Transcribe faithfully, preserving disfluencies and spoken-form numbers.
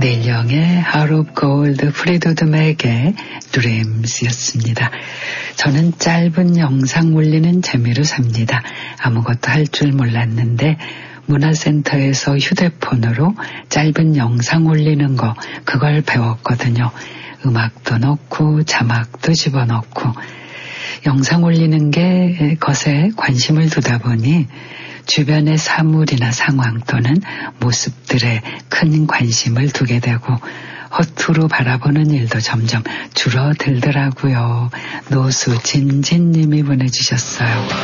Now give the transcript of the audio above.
닐 영의 Heart of Gold, 프리드우드 맥의 Dreams였습니다. 저는 짧은 영상 올리는 재미로 삽니다. 아무것도 할 줄 몰랐는데 문화센터에서 휴대폰으로 짧은 영상 올리는 거, 그걸 배웠거든요. 음악도 넣고 자막도 집어넣고 영상 올리는 게 것에 관심을 두다 보니 주변의 사물이나 상황 또는 모습들에 큰 관심을 두게 되고 허투루 바라보는 일도 점점 줄어들더라고요. 노수진진님이 보내주셨어요.